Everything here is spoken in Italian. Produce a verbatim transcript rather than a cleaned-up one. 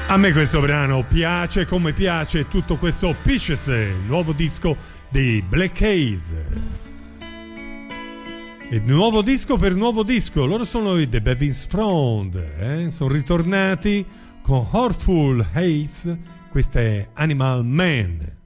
A me questo brano piace come piace tutto questo Peaches, nuovo disco dei Black Keys. E nuovo disco per nuovo disco, loro sono i The Bevis Front, eh? Sono ritornati con Heartful Haze, questa è Animal Man.